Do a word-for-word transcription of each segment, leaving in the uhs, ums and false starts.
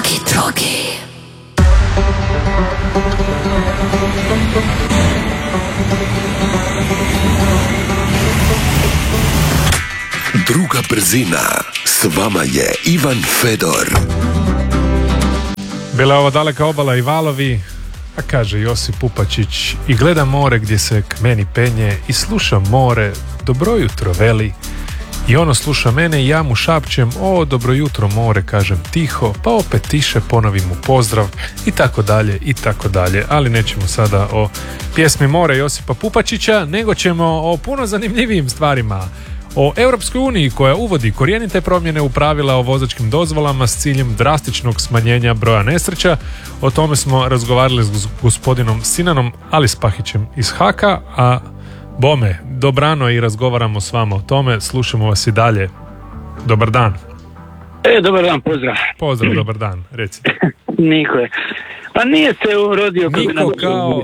Walkie-talkie. Druga brzina. S vama je Ivan Fedor. Bila je ovo daleka obala i valovi, a kaže Josip Pupačić, i gleda more gdje se k meni penje i sluša more, dobro jutro veli. I ono sluša mene i ja mu šapćem, o dobro jutro more, kažem tiho, pa opet tiše ponovim mu pozdrav i tako dalje i tako dalje. Ali nećemo sada o pjesmi More Josipa Pupačića, nego ćemo o puno zanimljivijim stvarima. O Europskoj uniji koja uvodi korijenite promjene u pravila o vozačkim dozvolama s ciljem drastičnog smanjenja broja nesreća. O tome smo razgovarali s gospodinom Sinanom Alispahićem iz Haka, a bome, dobrano i razgovaramo s vama o tome, slušamo vas i dalje. Dobar dan. E, dobar dan, pozdrav. Pozdrav, dobar dan, recite. Niko je. Pa nije se urodio... Niko kao...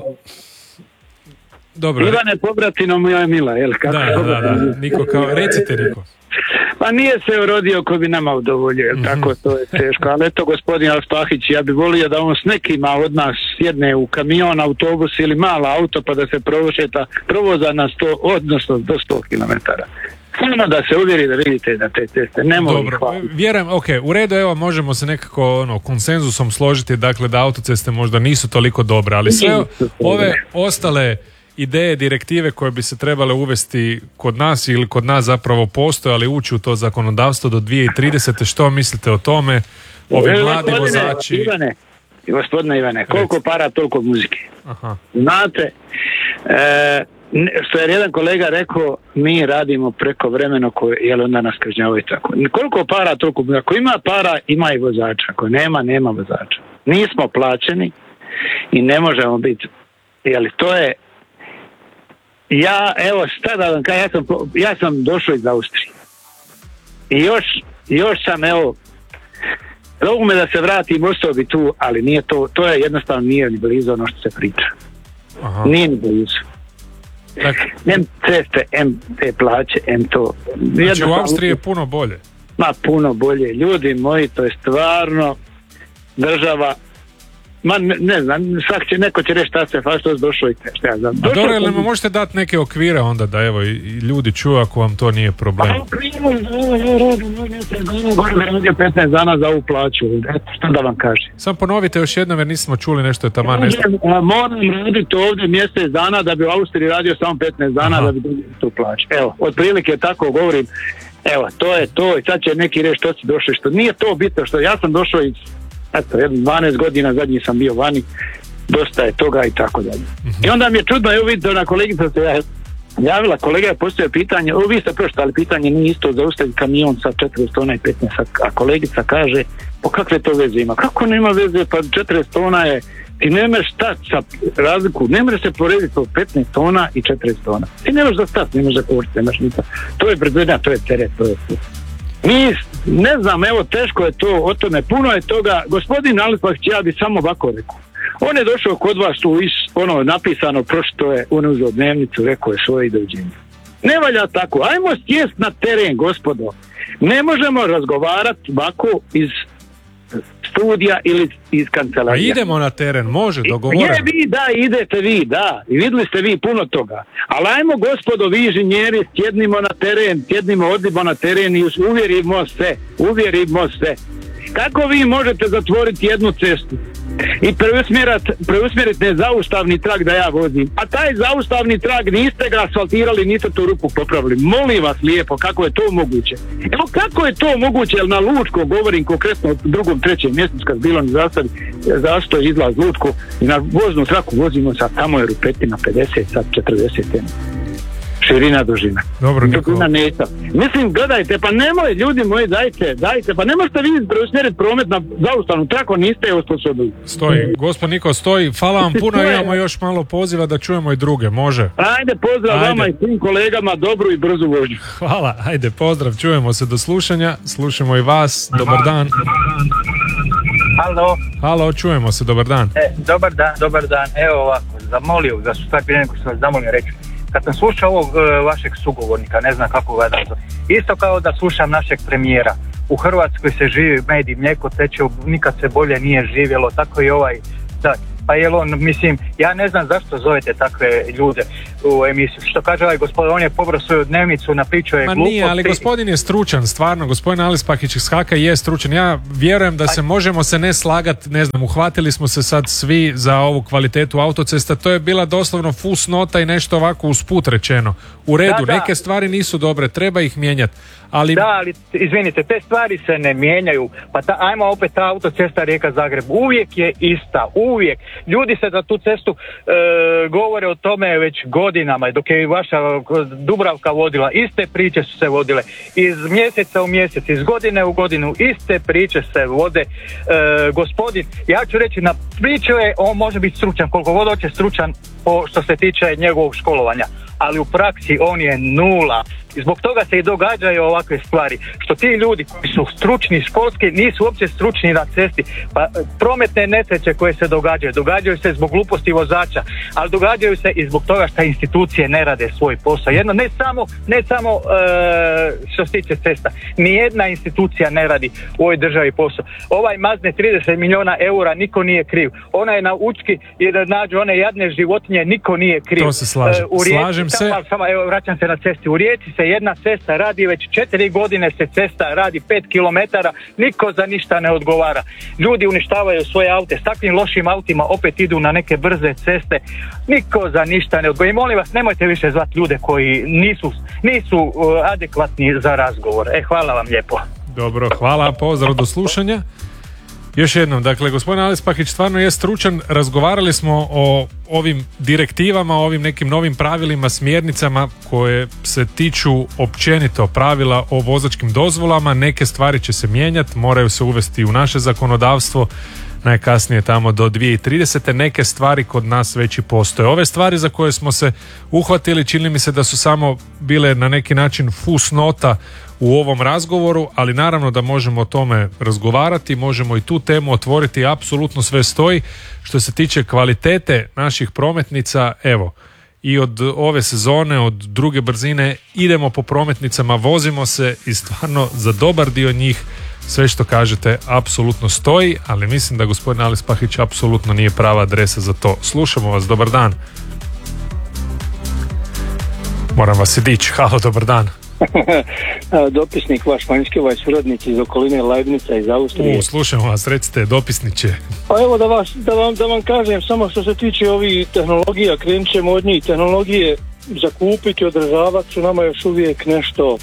Dobro. Ivane pobratino moja je mila, jel? Kako? Da, da, da, Niko kao... Recite, Niko. Pa nije se urodio ko bi nama udovoljio, jel? Mm-hmm. Tako, to je teško. Ali eto, gospodin Alispahić, ja bi volio da on s nekima od nas sjedne u kamion, autobus ili mala auto, pa da se provošeta, provoza na sto, odnosno do sto kilometara. Samo da se uvjeri da vidite da te ceste ne mogu. Dobro, vjerujem, ok, u redu, evo možemo se nekako ono, konsenzusom složiti, dakle da autoceste možda nisu toliko dobre, ali sve ove ostale ideje, direktive koje bi se trebale uvesti kod nas ili kod nas zapravo postoje, ali ući u to zakonodavstvo do dvije tisuće tridesete. Što mislite o tome? Ovi e, mladi vozači... Ivane, gospodine Ivane, koliko para, toliko muzike. Aha. Znate, e, što je jedan kolega rekao, mi radimo preko vremeno koje, jel onda nas kažnjavaju tako. Koliko para, toliko muzike. Ako ima para, ima i vozača. Ako nema, nema vozača. Nismo plaćeni i ne možemo biti. Jel, to je Ja, evo, šta da vam kažem, ja sam, ja sam došao iz Austrije. I još, još sam, evo, mogu me da se vratim, ostao bi tu, ali nije to, to je jednostavno nije ni blizu ono što se priča. Aha. Nije ni blizu. Dakle. M ceste, M te plaće, M to. Znači u Austriji je puno bolje? Ma, puno bolje. Ljudi moji, to je stvarno država. Ma ne, ne znam, svak će, neko će reći šta se faštos došao i šta ja znam. A dobro, ali nam možete dati neke okvire onda da evo i, i ljudi čuju ako vam to nije problem. Pa okviru, gore radio petnaest dana za ovu plaću, eto što da vam kaže. Sam ponovite još jednom jer nismo čuli nešto je taman nešto. Moram raditi ovdje mjesec dana da bi u Austriji radio samo petnaest dana. Aha. Da bi dobio tu plaću. Evo, otprilike tako govorim, evo, to je to i sad će neki reći što si došao, što nije to bitno, što ja sam došao iz eto, dvanaest godina zadnji sam bio vani, dosta je toga i tako dalje. Mm-hmm. I onda mi je čudno, evo vidite, ona kolegica se javila, kolega je postavio pitanje, ovo vi ste proštali, pitanje nije isto zaustaviti kamion sa četrdeset tona i petnaest, a kolegica kaže, po kakve to veze ima? Kako nema veze, pa četrdeset tona je, ti nemaš stati sa razliku, ne može se porediti po petnaest tona i četrdeset tona. Ti nemaš da stati, nemaš da koristiti, nemaš ništa. To je brzina, to je teret, to je to. Mi, ne znam, evo, teško je to, o tome, puno je toga. Gospodin Alispahić, ja bi samo ovako rekao. On je došao kod vas tu, ono, napisano, prošto je, on uzeo dnevnicu, rekao je svoje dođenje. Ne valja tako, ajmo sjest na teren, gospodo. Ne možemo razgovarati ovako iz studija ili iz kancelarija. A idemo na teren, može, dogovorimo. Je, vi, da, idete vi, da, i vidjeli ste vi puno toga. Ali ajmo, gospodo, vi inženjeri, sjednimo na teren, sjednimo, odimo na teren i uvjerimo se, uvjerimo se. Kako vi možete zatvoriti jednu cestu i preusmjeriti nezaustavni trak da ja vozim, a taj zaustavni trak niste ga asfaltirali, niste tu rupu popravili. Molim vas lijepo, kako je to moguće? Evo kako je to moguće, jer na Lučko govorim konkretno u drugom, trećem mjesecu kad bilo ne zastavi, zašto je izlaz Lučko i na voznu traku vozimo sa tamo je rupetina pedeset, sad četrdeset. Širina, dužina. Dobro, dužina neta. Mislim, gledajte, pa nemoj, ljudi moji, dajte, dajte, pa ne možete vi preusmjeriti promet na zaustavnu traku, niste je osposobili. Stoji, gospod Niko, stoji. Hvala vam puno, imamo još malo poziva da čujemo i druge, može? Ajde, pozdrav ajde. Vama i svim kolegama, dobru i brzu vožnju. Hvala, ajde, pozdrav, čujemo se do slušanja, slušamo i vas, dobar dan. Halo. Halo, čujemo se, dobar dan. E, dobar dan, dobar dan, evo ovako, zamolio, da su stvar pitanje koji sam vas zamolio reći. Kad sam slušao ovog uh, vašeg sugovornika, ne znam kako ga da zove, isto kao da slušam našeg premijera. u Hrvatskoj se živi med i mlijeko teče, nikad se bolje nije živjelo, tako i ovaj sad. Pa jel on, mislim, ja ne znam zašto zovete takve ljude u emisiju. Što kaže ovaj gospodin, on je pobrao svoju dnevnicu, napričao je Ma gluposti. nije, ali gospodin je stručan, stvarno, gospodin Alis Pahić iz Haka je stručan. Ja vjerujem da se možemo se ne slagat, ne znam, uhvatili smo se sad svi za ovu kvalitetu autocesta, to je bila doslovno fusnota i nešto ovako usput rečeno. U redu, da, da. Neke stvari nisu dobre, treba ih mijenjati. Ali... Da, ali izvinite, te stvari se ne mijenjaju. Pa ta, ajmo opet ta autocesta Rijeka-Zagreb. Uvijek je ista, uvijek. Ljudi se za tu cestu e, govore o tome već godinama, dok je vaša Dubravka vodila. Iste priče su se vodile. Iz mjeseca u mjesec, iz godine u godinu, iste priče se vode. E, gospodin, ja ću reći, na priču je, on može biti stručan, koliko god hoće stručan po, što se tiče njegovog školovanja. Ali u praksi on je nula. I zbog toga se i događaju ovakve stvari. Što ti ljudi koji su stručni školski nisu uopće stručni na cesti. Pa prometne nesreće koje se događaju, događaju se zbog gluposti vozača, ali događaju se i zbog toga što institucije ne rade svoj posao. Jedno, ne samo, ne samo e, što se tiče cesta. Nijedna institucija ne radi u ovoj državi posao. Ovaj mazne trideset milijuna eura, niko nije kriv. Ona je na Učki i da nađu one jadne životinje, niko nije kriv. To se slažem. E, u Rijeci, slažem se. Samo, samo, evo, vraćam se na cesti. U Rijeci se jedna cesta radi, već četiri godine se cesta radi pet kilometara, niko za ništa ne odgovara. Ljudi uništavaju svoje aute, s takvim lošim autima opet idu na neke brze ceste, niko za ništa ne odgovara. I molim vas, nemojte više zvati ljude koji nisu, nisu uh, adekvatni za razgovor. E, hvala vam lijepo. Dobro, hvala, pozdrav, do slušanja. Još jednom, dakle, gospodin Alis Pahić stvarno je stručan, razgovarali smo o ovim direktivama, o ovim nekim novim pravilima, smjernicama koje se tiču općenito pravila o vozačkim dozvolama, neke stvari će se mijenjati, moraju se uvesti u naše zakonodavstvo, najkasnije tamo do dvije tisuće tridesete. Neke stvari kod nas već i postoje. Ove stvari za koje smo se uhvatili, čini mi se da su samo bile na neki način fusnota u ovom razgovoru, ali naravno da možemo o tome razgovarati, možemo i tu temu otvoriti, apsolutno sve stoji. Što se tiče kvalitete naših prometnica, evo, i od ove sezone, od druge brzine, idemo po prometnicama, vozimo se i stvarno za dobar dio njih sve što kažete apsolutno stoji, ali mislim da gospodin Alis Pahić apsolutno nije prava adresa za to. Slušamo vas, dobar dan. Moram vas i dići, halo, dobar dan. Dopisnik vaš vanjski, ovaj suradnik iz okoline Leibnica iz Austrije. U, slušamo vas, recite, dopisniče. Pa evo da, vas, da, vam, da vam kažem, samo što se tiče ovih tehnologija, krenut ćemo od njih. Tehnologije za kupiti, održavati su nama još uvijek nešto,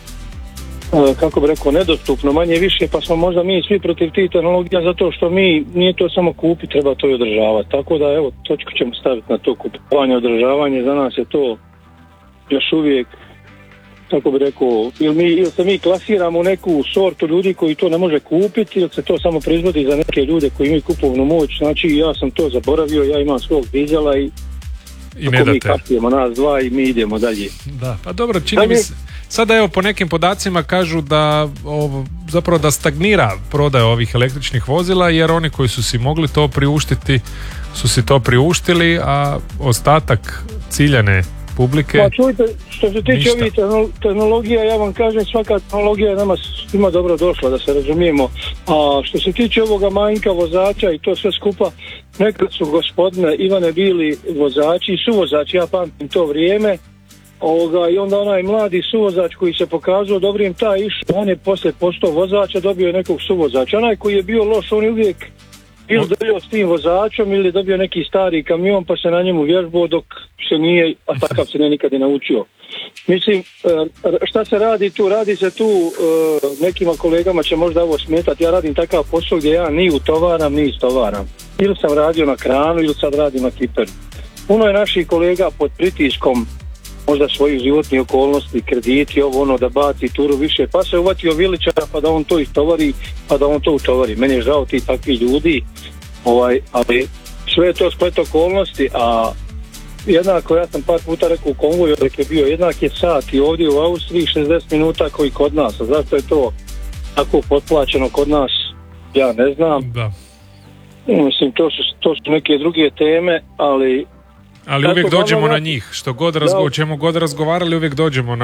kako bi rekao, nedostupno, manje više, pa smo možda mi svi protiv tih tehnologija, zato što mi, nije to samo kupiti, treba to i održavati. Tako da evo, točku ćemo staviti na to kupovanje, održavanje, za nas je to još uvijek, kako bi rekao, ili, mi, ili se mi klasiramo u neku sortu ljudi koji to ne može kupiti, ili se to samo proizvodi za neke ljude koji imaju kupovnu moć. Znači ja sam to zaboravio, ja imam svog dizela i, I ne mi kapijemo nas dva i mi idemo dalje. Da, pa dobro, čini mi se, sada evo po nekim podacima kažu da ovo, zapravo da stagnira prodaja ovih električnih vozila, jer oni koji su si mogli to priuštiti su si to priuštili, a ostatak ciljane publike. Pa čujte, što se tiče ovih tehnologija, ja vam kažem, svaka tehnologija je nama svima dobro došla, da se razumijemo. A što se tiče ovoga manjka vozača i to sve skupa, nekad su gospodine Ivane bili vozači i suvozači, ja pamtim to vrijeme, ovoga, i onda onaj mladi suvozač koji se pokazao dobrim, taj išao, on je poslije postao vozača, dobio nekog suvozača. Onaj koji je bio loš, on je uvijek ili dobio s tim vozačom ili dobio neki stari kamion pa se na njemu vježbao dok se nije, a takav se ne nikad ne naučio. Mislim, šta se radi tu? Radi se tu, nekima kolegama će možda ovo smetati, ja radim takav posao gdje ja ni utovaram, ni istovaram. Ili sam radio na kranu, ili sad radim na kiperu. Puno je naših kolega pod pritiskom možda svojih životnih okolnosti, krediti, ovo ono, da baci turu više, pa se uvatio viličara pa da on to istovari, pa da on to utovari. Meni je žao ti takvi ljudi, ovaj, ali sve je to splet okolnosti, a jednako, ja sam par puta rekao u konvoju dok je bio, jednak je sat i ovdje u Austriji šezdeset minuta koji kod nas, a zašto je to tako potplaćeno kod nas, ja ne znam. Da. Mislim, to su, to su neke druge teme, ali Ali uvijek dođemo na njih, što god razgo, o čemu god razgovarali, uvijek dođemo na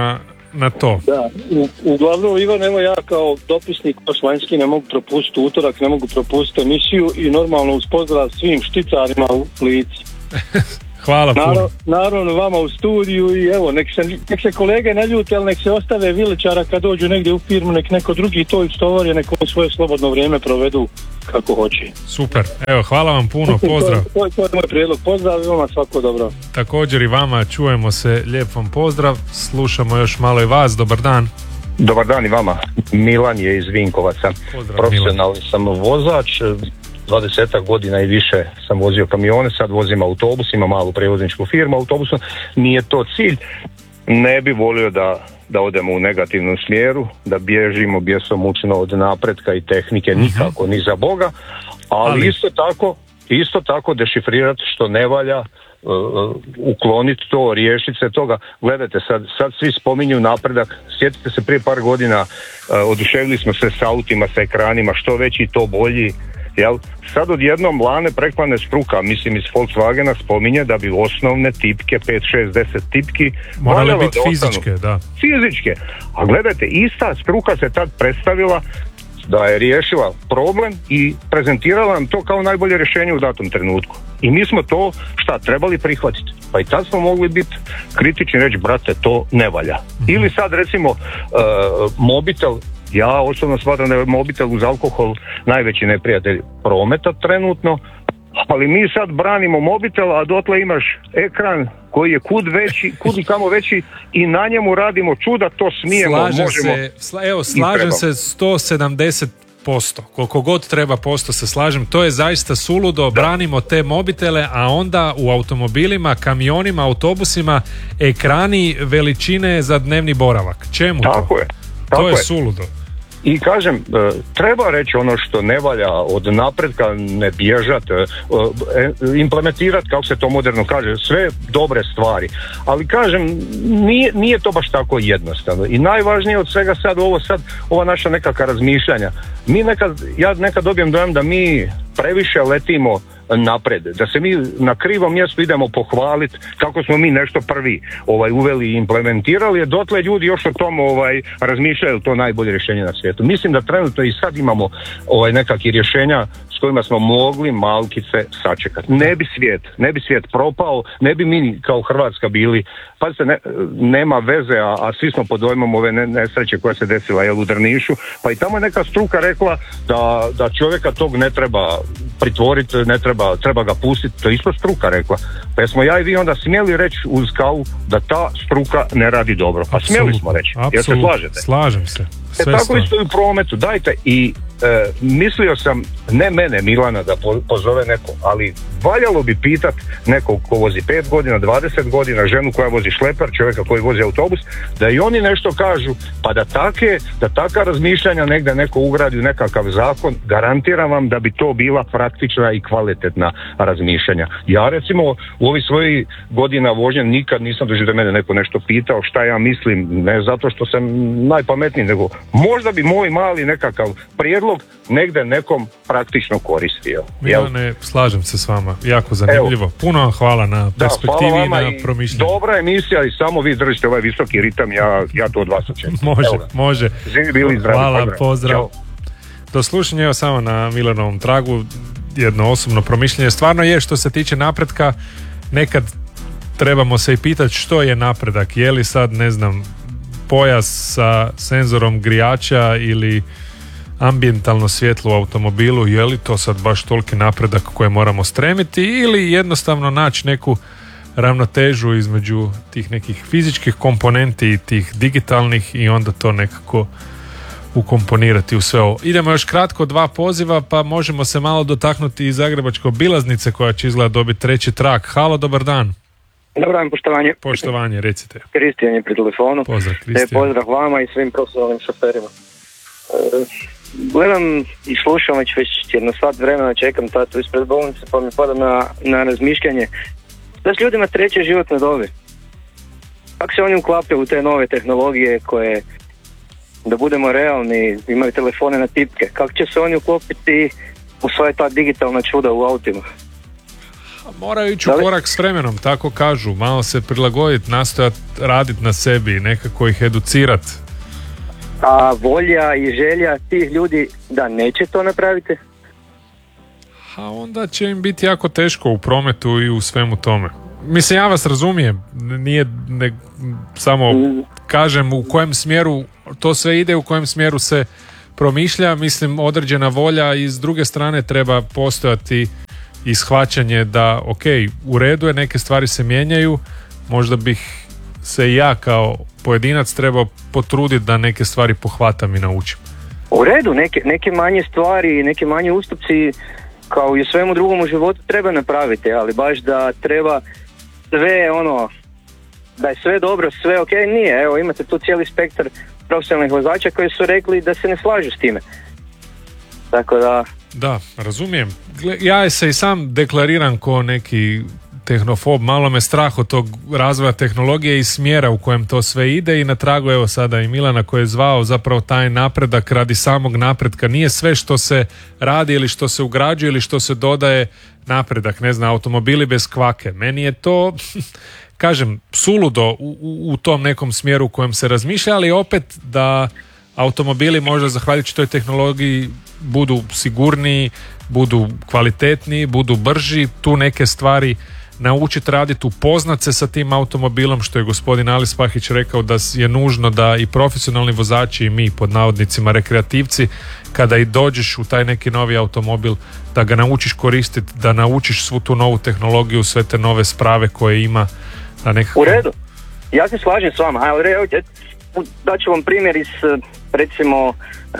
na to. Da, u, uglavnom Ivan, evo ja kao dopisnik vanjski ne mogu propustiti utorak, ne mogu propustiti emisiju i normalno uz pozdrav svim šticarima u Lici. Hvala puno. Naravno, naravno vama u studiju i evo, nek se, nek se kolege ne ljute, ali nek se ostave viličara kad dođu negdje u firmu, nek neko drugi to istovari, nek on svoje slobodno vrijeme provedu kako hoće. Super, evo hvala vam puno, pozdrav. to, to, to je moj prijedlog, pozdrav i vama svako dobro. Također i vama, čujemo se, lijep vam pozdrav, slušamo još malo i vas, dobar dan. Dobar dan i vama, Milan je iz Vinkovaca, pozdrav, profesionalni Milan. Sam vozač, dvadesetak godina i više sam vozio kamione, sad vozim autobus, imam malu prevozničku firmu autobusom, nije to cilj, ne bi volio da, da odemo u negativnom smjeru, da bježimo bjesomučno od napretka i tehnike, nikako, ni za Boga, ali, ali. isto tako, isto tako dešifrirati što ne valja, uh, ukloniti to, riješiti se toga. Gledajte, sad, sad svi spominju napredak, sjetite se prije par godina, uh, oduševili smo se s autima, sa ekranima, što veći to bolji. Jel? Sad odjednom lane preklane struka, mislim iz Volkswagena spominje da bi osnovne tipke, pet, šest, deset tipki morale biti fizičke, da. Fizičke. A gledajte, ista struka se tad predstavila da je riješila problem i prezentirala nam to kao najbolje rješenje u datom trenutku. I mi smo to šta trebali prihvatiti. Pa i tad smo mogli biti kritični, reći brate, to ne valja. Mm-hmm. Ili sad recimo uh, mobitel. Ja osobno smatram da je mobitel uz alkohol najveći neprijatelj prometa trenutno, ali mi sad branimo mobitel, a dotle imaš ekran koji je kud veći, kud i kamo veći i na njemu radimo čuda, to smijemo, slažem možemo. Se, sla, evo, slažem se sto sedamdeset posto, koliko god treba posto se slažem, to je zaista suludo, da. Branimo te mobitele, a onda u automobilima, kamionima, autobusima ekrani veličine za dnevni boravak. Čemu Tako to? je. Tako to je, je suludo. I kažem, treba reći ono što ne valja, od napretka ne bježati, implementirati, kako se to moderno kaže, sve dobre stvari. Ali kažem, nije, nije to baš tako jednostavno. I najvažnije od svega sad, ovo sad, ova naša nekakva razmišljanja. Mi nekad, ja nekad dobijem dojam da mi previše letimo napred, da se mi na krivom mjestu idemo pohvaliti kako smo mi nešto prvi ovaj uveli i implementirali, dotle ljudi još o tom ovaj razmišljaju to najbolje rješenje na svijetu. Mislim da trenutno i sad imamo ovaj nekakvih rješenja s kojima smo mogli malkice sačekati. Ne bi svijet, ne bi svijet propao, ne bi mi kao Hrvatska bili, pazite, ne, nema veze, a, a svi smo pod dojmom ove nesreće koja se desila jel, u Drnišu, pa i tamo je neka struka rekla da, da čovjeka tog ne treba pritvoriti, ne treba, treba ga pustiti, to je isto struka rekla. Pa smo ja i vi onda smjeli reći uz kavu da ta struka ne radi dobro. Pa Absolutno. Smjeli smo reći, jer se slažete? Slažem se. Sve e tako isto i u prometu, dajte i e, mislio sam, ne mene Milana da po, pozove neko, ali valjalo bi pitat nekog ko vozi pet godina, dvadeset godina, ženu koja vozi šleper, čovjeka koji vozi autobus, da i oni nešto kažu, pa da take, da taka razmišljanja negdje neko ugradi u nekakav zakon, garantiram vam da bi to bila praktična i kvalitetna razmišljanja. Ja recimo u ovih svojih godina vožnje nikad nisam doživio da mene neko nešto pitao šta ja mislim, ne zato što sam najpametniji, nego možda bi moj mali nekakav prijedlog negdje nekom praktično koristio. Milane, slažem se s vama, jako zanimljivo. Evo. Puno vam hvala na perspektivi i na promišljanju. Dobra emisija i samo vi držite ovaj visoki ritam, ja, ja to od vas očekujem. Može, može. Živi bili zdravi. Hvala, pozdrav. pozdrav. Ćao. Do slušanja, evo samo na Milanovom tragu, jedno osobno promišljanje. Stvarno je, što se tiče napretka, nekad trebamo se i pitati što je napredak. Je li sad, ne znam, pojas sa senzorom grijača ili ambijentalno svjetlo u automobilu, je li to sad baš toliki napredak koje moramo stremiti, ili jednostavno naći neku ravnotežu između tih nekih fizičkih komponenti i tih digitalnih i onda to nekako ukomponirati u sve ovo. Idemo još kratko, dva poziva, pa možemo se malo dotaknuti i zagrebačke obilaznice koja će izgleda dobiti treći trak. Halo, dobar dan. Dobar dan, poštovanje. Poštovanje, recite. Kristijan je pri telefonu. Pozdrav, Kristijan. Pozdrav vama i svim profesionalnim šoferima. E, gledam i slušam već već jedno sat vremena, čekam tatu ispred bolnice, pa mi padam na, na razmišljanje da s ljudima treće životne dobi. Kako se oni uklapaju u te nove tehnologije koje, da budemo realni, imaju telefone na tipke, kako će se oni uklopiti u svoje ta digitalna čuda u autima? Moraju ići u korak s vremenom, tako kažu, malo se prilagoditi, nastojati raditi na sebi, nekako ih educirati. A volja i želja tih ljudi da neće to napraviti? A onda će im biti jako teško u prometu i u svemu tome. Mislim, ja vas razumijem, nije ne, samo kažem u kojem smjeru to sve ide, u kojem smjeru se promišlja, mislim određena volja i s druge strane treba postojati i shvaćanje da ok, u redu je, neke stvari se mijenjaju, možda bih se i ja kao pojedinac trebao potruditi da neke stvari pohvatam i naučim. U redu, neke, neke manje stvari, neke manje ustupci kao i u svemu drugom u životu treba napraviti, ali baš da treba sve ono, da je sve dobro, sve ok, nije. Evo imate tu cijeli spektar profesionalnih vozača koji su rekli da se ne slažu s time. Tako da... Da, razumijem. Ja se i sam deklariram ko neki tehnofob, malo me strah od tog razvoja tehnologije i smjera u kojem to sve ide i na tragu evo sada i Milana koji je zvao zapravo taj napredak radi samog napretka. Nije sve što se radi ili što se ugrađuje ili što se dodaje napredak, ne znam, automobili bez kvake. Meni je to, kažem, suludo u, u, u tom nekom smjeru u kojem se razmišlja, ali opet da automobili možda zahvaljujući toj tehnologiji budu sigurniji, budu kvalitetniji, budu brži, tu neke stvari naučiti raditi, upoznat se sa tim automobilom, što je gospodin Ali Spahić rekao da je nužno da i profesionalni vozači i mi pod navodnicima rekreativci kada i dođeš u taj neki novi automobil da ga naučiš koristiti, da naučiš svu tu novu tehnologiju, sve te nove sprave koje ima. Da nekako... U redu, ja se slažem s vama, ali daću vam primjer iz recimo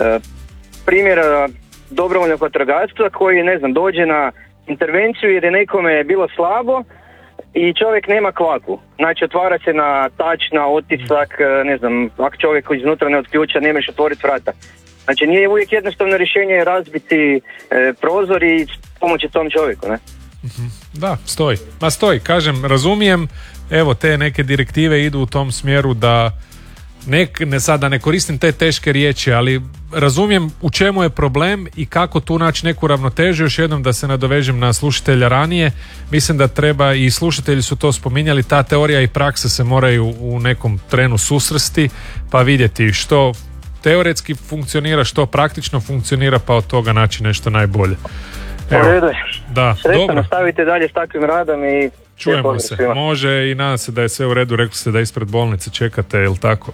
primjera dobrovoljnog vatrogastva koji ne znam dođe na intervenciju jer je nekome bilo slabo i čovjek nema kvaku. Znači otvara se na tač, na otisak, ne znam, ako čovjek koji iznutra ne otključa, nemaš otvoriti vrata. Znači nije uvijek jednostavno rješenje razbiti e, prozor i pomoći tom čovjeku, ne? Da, stoji. Ma stoji, kažem, razumijem, evo te neke direktive idu u tom smjeru da nek, ne sada ne koristim te teške riječi, ali razumijem u čemu je problem i kako tu naći neku ravnotežu. Još jednom da se nadovežem na slušatelja ranije, mislim da treba, i slušatelji su to spominjali, ta teorija i praksa se moraju u nekom trenu susresti pa vidjeti što teoretski funkcionira, što praktično funkcionira, pa od toga naći nešto najbolje. Evo, da, sretno, nastavite dalje s takvim radom i čujemo se. Svima. Može i nadam se da je sve u redu. Rekli ste da ispred bolnice čekate, jel tako?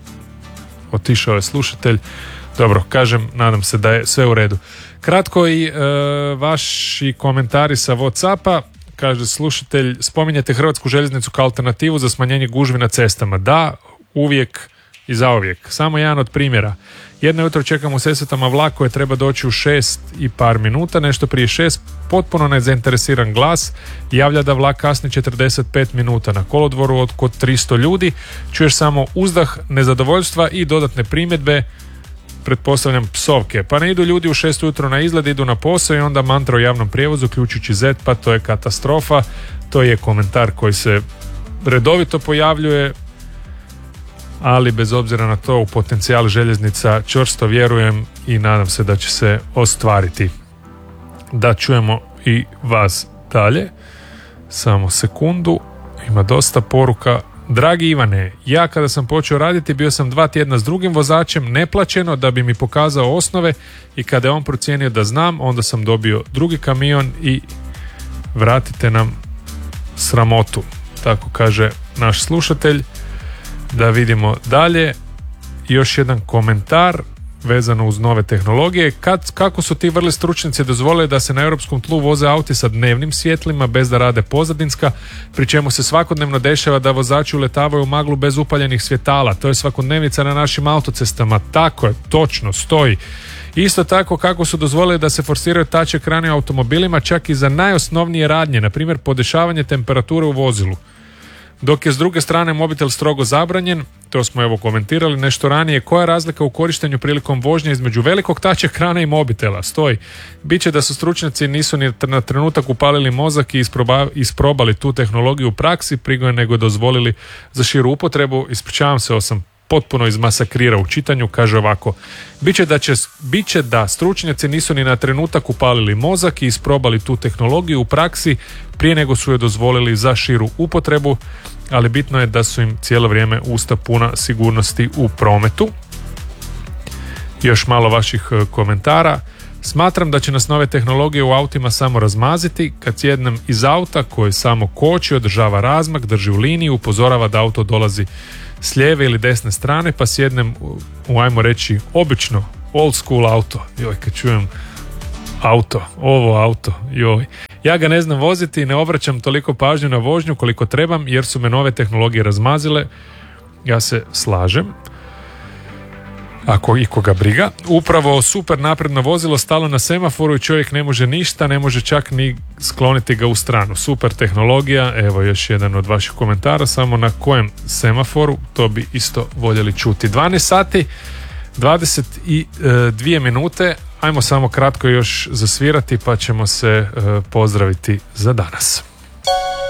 Otišao je slušatelj. Dobro, kažem, nadam se da je sve u redu. Kratko i e, vaši komentari sa WhatsAppa. Kaže slušatelj, spominjete Hrvatsku željeznicu kao alternativu za smanjenje gužvi na cestama. Da, uvijek i zauvijek. Samo jedan od primjera. Jedno jutro čekam u Sesvetama vlak koji treba doći u šest i par minuta, nešto prije šest, potpuno nezainteresiran glas javlja da vlak kasni četrdeset pet minuta. Na kolodvoru od kod tristo ljudi čuješ samo uzdah nezadovoljstva i dodatne primjedbe, pretpostavljam psovke. Pa ne idu ljudi u šest ujutro na izgled, idu na posao i onda mantra o javnom prijevozu, uključujući Z, pa to je katastrofa. To je komentar koji se redovito pojavljuje, ali bez obzira na to u potencijal željeznica čvrsto vjerujem i nadam se da će se ostvariti. Da čujemo i vas dalje. Samo sekundu, ima dosta poruka. Dragi Ivane, ja kada sam počeo raditi bio sam dva tjedna s drugim vozačem neplaćeno da bi mi pokazao osnove i kada je on procijenio da znam, onda sam dobio drugi kamion i vratite nam sramotu. Tako kaže naš slušatelj. Da vidimo dalje, još jedan komentar vezano uz nove tehnologije. Kad, kako su ti vrli stručnjaci dozvolili da se na europskom tlu voze auti sa dnevnim svjetlima bez da rade pozadinska, pri čemu se svakodnevno dešava da vozači uletavaju u maglu bez upaljenih svjetala. To je svakodnevnica na našim autocestama. Tako je, točno, stoji. Isto tako kako su dozvolili da se forsiraju tač ekrani u automobilima čak i za najosnovnije radnje, na primjer podešavanje temperature u vozilu. Dok je s druge strane mobitel strogo zabranjen, to smo evo komentirali nešto ranije, koja je razlika u korištenju prilikom vožnje između velikog tač ekrana i mobitela? Stoji. Biće da su stručnjaci nisu ni na trenutak upalili mozak i isproba, isprobali tu tehnologiju u praksi, prije nego dozvolili za širu upotrebu. Ispričavam se, ovo sam potpuno izmasakrirao u čitanju. Kaže ovako: Biće da, će, biće da stručnjaci nisu ni na trenutak upalili mozak i isprobali tu tehnologiju u praksi prije nego su je dozvolili za širu upotrebu, ali bitno je da su im cijelo vrijeme usta puna sigurnosti u prometu. Još malo vaših komentara. Smatram da će nas nove tehnologije u autima samo razmaziti. Kad sjednem iz auta koji samo koči, održava razmak, drži u liniji, upozorava da auto dolazi s lijeve ili desne strane, pa sjednem u, ajmo reći, obično old school auto. Joj, kad čujem auto, ovo auto, joj. Ja ga ne znam voziti i ne obraćam toliko pažnju na vožnju koliko trebam jer su me nove tehnologije razmazile. Ja se slažem. Ako ikoga briga. Upravo super napredno vozilo stalo na semaforu i čovjek ne može ništa, ne može čak ni skloniti ga u stranu. Super tehnologija. Evo još jedan od vaših komentara, samo na kojem semaforu, to bi isto voljeli čuti. dvanaest sati, dvadeset dvije minute. Ajmo samo kratko još zasvirati pa ćemo se uh, pozdraviti za danas.